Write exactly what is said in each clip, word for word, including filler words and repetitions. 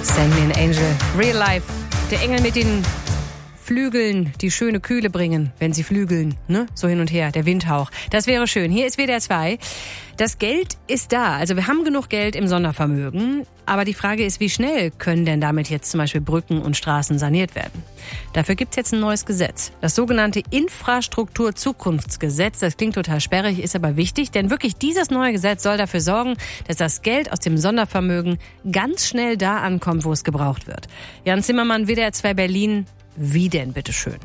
Send me an angel, real life. Der Engel mit den Flügeln, die schöne Kühle bringen, wenn sie flügeln, ne? So hin und her, der Windhauch. Das wäre schön. Hier ist W D R zwei. Das Geld ist da. Also wir haben genug Geld im Sondervermögen. Aber die Frage ist, wie schnell können denn damit jetzt zum Beispiel Brücken und Straßen saniert werden? Dafür gibt's jetzt ein neues Gesetz. Das sogenannte Infrastrukturzukunftsgesetz. Das klingt total sperrig, ist aber wichtig. Denn wirklich dieses neue Gesetz soll dafür sorgen, dass das Geld aus dem Sondervermögen ganz schnell da ankommt, wo es gebraucht wird. Jan Zimmermann, W D R zwei Berlin. Wie denn, bitteschön?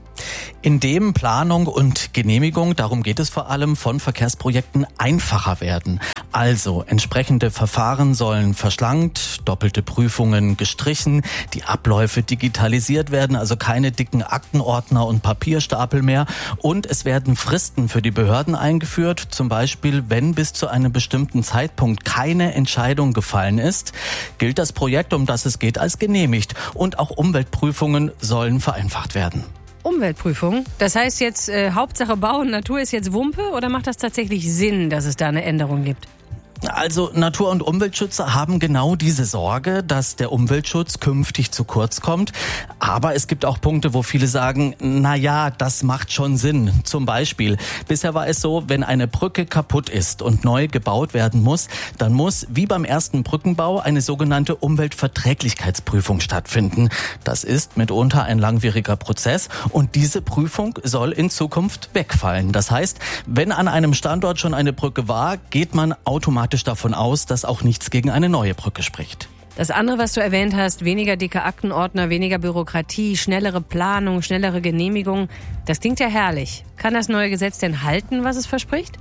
Indem Planung und Genehmigung, darum geht es vor allem, von Verkehrsprojekten einfacher werden. Also entsprechende Verfahren sollen verschlankt, doppelte Prüfungen gestrichen, die Abläufe digitalisiert werden, also keine dicken Aktenordner und Papierstapel mehr. Und es werden Fristen für die Behörden eingeführt, zum Beispiel, wenn bis zu einem bestimmten Zeitpunkt keine Entscheidung gefallen ist, gilt das Projekt, um das es geht, als genehmigt. Und auch Umweltprüfungen sollen vereinfacht werden. Umweltprüfung? Das heißt jetzt äh, Hauptsache Bau und Natur ist jetzt Wumpe oder macht das tatsächlich Sinn, dass es da eine Änderung gibt? Also Natur- und Umweltschützer haben genau diese Sorge, dass der Umweltschutz künftig zu kurz kommt. Aber es gibt auch Punkte, wo viele sagen, na ja, das macht schon Sinn. Zum Beispiel, bisher war es so, wenn eine Brücke kaputt ist und neu gebaut werden muss, dann muss, wie beim ersten Brückenbau, eine sogenannte Umweltverträglichkeitsprüfung stattfinden. Das ist mitunter ein langwieriger Prozess und diese Prüfung soll in Zukunft wegfallen. Das heißt, wenn an einem Standort schon eine Brücke war, geht man automatisch davon aus, dass auch nichts gegen eine neue Brücke spricht. Das andere, was du erwähnt hast, weniger dicke Aktenordner, weniger Bürokratie, schnellere Planung, schnellere Genehmigung, das klingt ja herrlich. Kann das neue Gesetz denn halten, was es verspricht?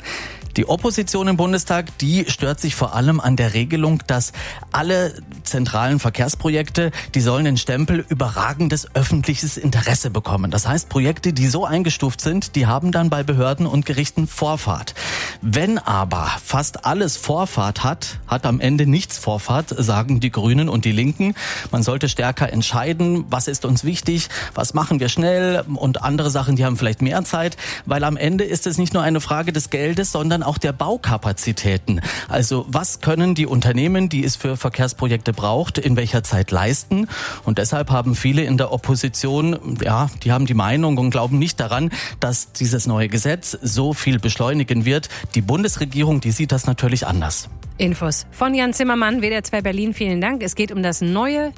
Die Opposition im Bundestag, die stört sich vor allem an der Regelung, dass alle zentralen Verkehrsprojekte, die sollen den Stempel überragendes öffentliches Interesse bekommen. Das heißt, Projekte, die so eingestuft sind, die haben dann bei Behörden und Gerichten Vorfahrt. Wenn aber fast alles Vorfahrt hat, hat am Ende nichts Vorfahrt, sagen die Grünen und die Linken. Man sollte stärker entscheiden, was ist uns wichtig, was machen wir schnell und andere Sachen, die haben vielleicht mehr Zeit, weil am Ende ist es nicht nur eine Frage des Geldes, sondern auch der Baukapazitäten. Also was können die Unternehmen, die es für Verkehrsprojekte braucht, in welcher Zeit leisten? Und deshalb haben viele in der Opposition, ja, die haben die Meinung und glauben nicht daran, dass dieses neue Gesetz so viel beschleunigen wird. Die Bundesregierung, die sieht das natürlich anders. Infos von Jan Zimmermann, W D R zwei Berlin. Vielen Dank. Es geht um das neue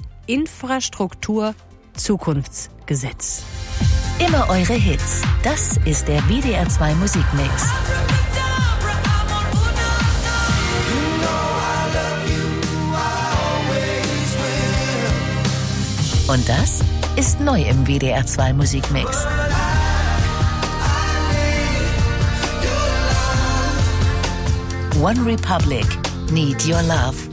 Infrastrukturzukunftsgesetz. Immer eure Hits. Das ist der W D R zwei Musikmix. Und das ist neu im W D R zwei Musikmix. One Republic, Need Your Love.